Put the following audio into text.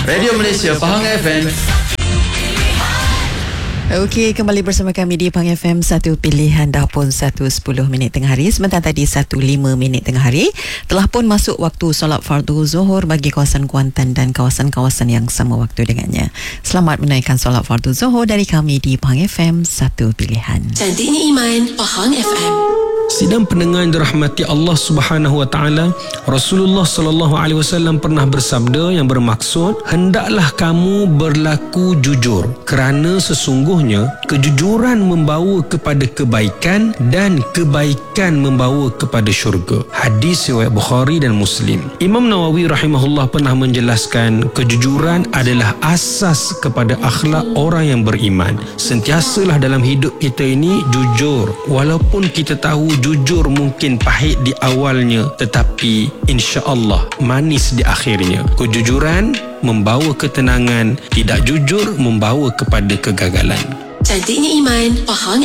Radio Malaysia Pahang FM. Okey, kembali bersama kami di Pahang FM. Satu pilihan dah pun 1:10 tengah hari. Sebentar tadi 1:05 tengah hari. Telah pun masuk waktu solat fardu zuhur bagi kawasan Kuantan dan kawasan-kawasan yang sama waktu dengannya. Selamat menaikkan solat fardu zuhur dari kami di Pahang FM. Satu pilihan. Cantiknya Iman, Pahang FM. Sidang pendengar yang dirahmati Allah Subhanahu wa taala, Rasulullah sallallahu alaihi wasallam pernah bersabda yang bermaksud, hendaklah kamu berlaku jujur kerana sesungguhnya kejujuran membawa kepada kebaikan dan kebaikan membawa kepada syurga. Hadis riwayat Bukhari dan Muslim. Imam Nawawi rahimahullah pernah menjelaskan kejujuran adalah asas kepada akhlak orang yang beriman. Sentiasalah dalam hidup kita ini jujur, walaupun kita tahu jujur mungkin pahit di awalnya, tetapi insya-Allah manis di akhirnya. Kejujuran membawa ketenangan, tidak jujur membawa kepada kegagalan. Cantiknya Iman, Pahang